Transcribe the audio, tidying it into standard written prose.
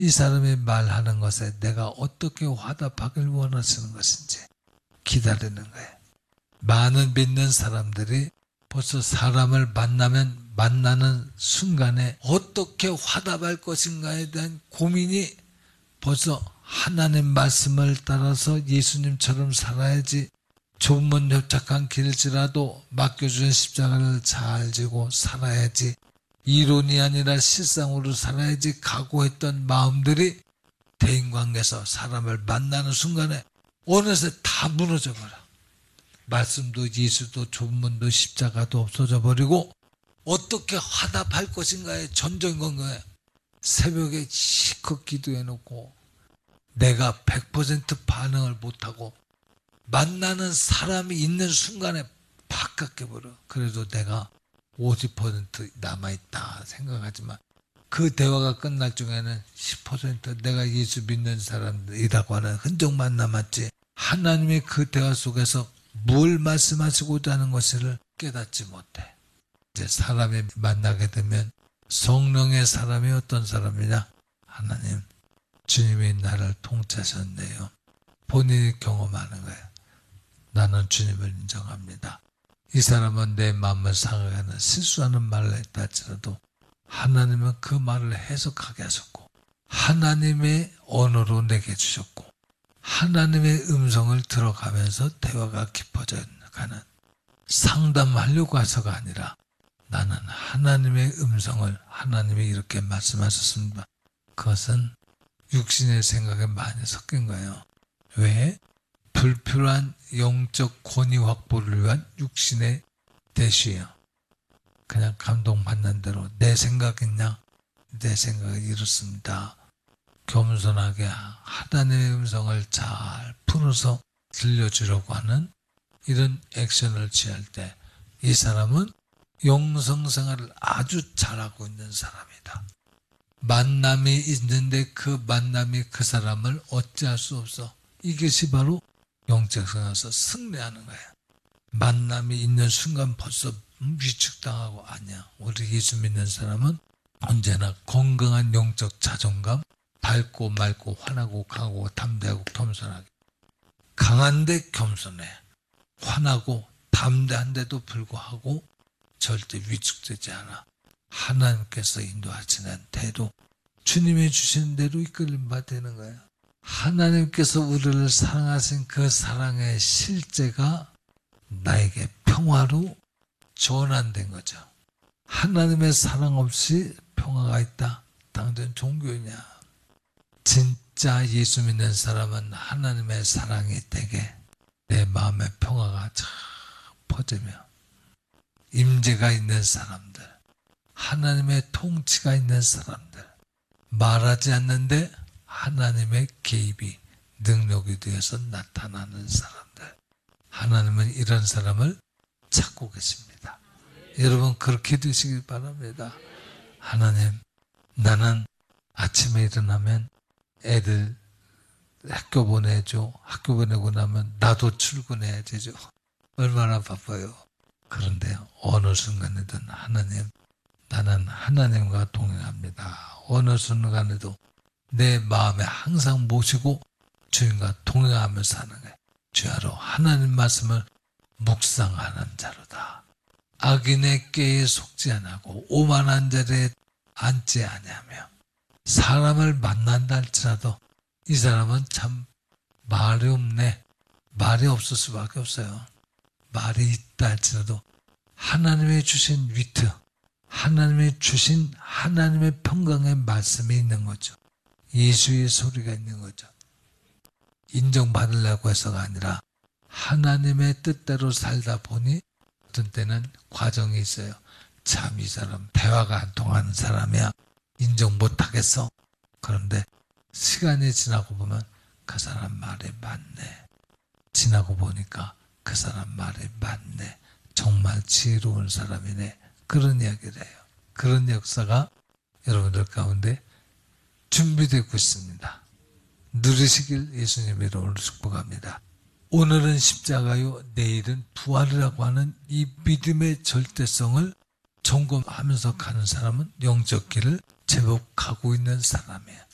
이 사람이 말하는 것에 내가 어떻게 화답하길 원하시는 것인지 기다리는 거예요. 많은 믿는 사람들이 벌써 사람을 만나는 순간에 어떻게 화답할 것인가에 대한 고민이 벌써 하나님 말씀을 따라서 예수님처럼 살아야지, 좁은 문 협착한 길일지라도 맡겨주신 십자가를 잘 지고 살아야지, 이론이 아니라 실상으로 살아야지 각오했던 마음들이 대인관계에서 사람을 만나는 순간에 어느새 다 무너져 버려. 말씀도 예수도 좁은 문도 십자가도 없어져 버리고 어떻게 화답할 것인가에 전적인 건가요. 새벽에 시컷 기도해놓고 내가 100% 반응을 못하고 만나는 사람이 있는 순간에 팍 깎여버려. 그래도 내가 50% 남아있다 생각하지만 그 대화가 끝날 중에는 10% 내가 예수 믿는 사람이라고 하는 흔적만 남았지, 하나님이 그 대화 속에서 뭘 말씀하시고자 하는 것을 깨닫지 못해. 이제 사람이 만나게 되면 성령의 사람이 어떤 사람이냐? 하나님, 주님이 나를 통치하셨네요. 본인이 경험하는 거예요. 나는 주님을 인정합니다. 이 사람은 내 마음을 상하게 하는 실수하는 말을 했다 할지라도 하나님은 그 말을 해석하게 하셨고 하나님의 언어로 내게 주셨고 하나님의 음성을 들어가면서 대화가 깊어져 가는, 상담하려고 해서가 아니라 나는 하나님의 음성을, 하나님이 이렇게 말씀하셨습니다. 그것은 육신의 생각에 많이 섞인 거예요. 왜? 불필요한 영적 권위 확보를 위한 육신의 대시예요. 그냥 감동받는 대로 내 생각이냐? 내 생각이 이렇습니다. 겸손하게 하나님의 음성을 잘 풀어서 들려주려고 하는 이런 액션을 취할 때 이 사람은 영성생활을 아주 잘하고 있는 사람이다. 만남이 있는데 그 만남이 그 사람을 어찌할 수 없어. 이것이 바로 영적생활에서 승리하는 거예요. 만남이 있는 순간 벌써 위축당하고 아니야. 우리 예수 믿는 사람은 언제나 건강한 영적 자존감, 밝고 맑고 환하고 강하고 담대하고 겸손하게. 강한데 겸손해. 환하고 담대한데도 불구하고 절대 위축되지 않아. 하나님께서 인도하시는 태도, 주님이 주시는 대로 이끌림 받는 거예요. 하나님께서 우리를 사랑하신 그 사랑의 실제가 나에게 평화로 전환된 거죠. 하나님의 사랑 없이 평화가 있다? 당장 종교냐? 진짜 예수 믿는 사람은 하나님의 사랑이 되게 내 마음의 평화가 쫙 퍼지며, 임재가 있는 사람들, 하나님의 통치가 있는 사람들, 말하지 않는데 하나님의 개입이 능력이 되어서 나타나는 사람들, 하나님은 이런 사람을 찾고 계십니다. 여러분 그렇게 되시길 바랍니다. 하나님, 나는 아침에 일어나면 애들 학교 보내줘. 학교 보내고 나면 나도 출근해야 되죠. 얼마나 바빠요. 그런데 어느 순간에든 하나님, 나는 하나님과 동행합니다. 어느 순간에도 내 마음에 항상 모시고 주님과 동행하며 사는 거예요. 주야로 하나님 말씀을 묵상하는 자로다. 악인의 꾀에 속지 아니하고 오만한 자리에 앉지 아니하며, 사람을 만난다 할지라도 이 사람은 참 말이 없네. 말이 없을 수밖에 없어요. 말이 있다 할지라도 하나님의 주신 위트, 하나님의 주신 하나님의 평강의 말씀이 있는 거죠. 예수의 소리가 있는 거죠. 인정받으려고 해서가 아니라 하나님의 뜻대로 살다 보니 어떤 때는 과정이 있어요. 참 이 사람 대화가 안 통하는 사람이야. 인정 못하겠어. 그런데 시간이 지나고 보면 그 사람 말이 맞네. 지나고 보니까 그 사람 말이 맞네. 정말 지혜로운 사람이네. 그런 이야기를 해요. 그런 역사가 여러분들 가운데 준비되고 있습니다. 누리시길 예수님의 이름으로 축복합니다. 오늘은 십자가요, 내일은 부활이라고 하는 이 믿음의 절대성을 점검하면서 가는 사람은 영적 길을 제법 가고 있는 사람이에요.